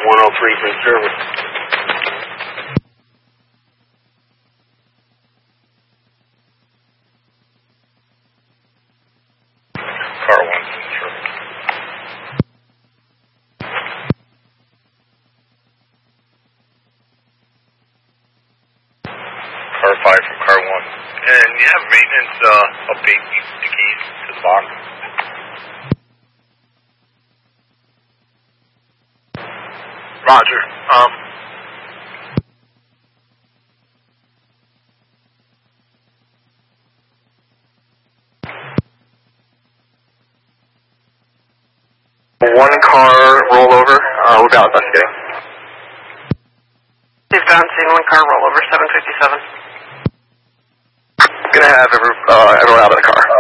103 for service. Car 1 for service. Car 5 from car 1. And you have maintenance update the keys to the box. Roger. One car rollover, we're about investigating. Eastbound, seeing one car rollover, 757. Gonna have everyone out of the car.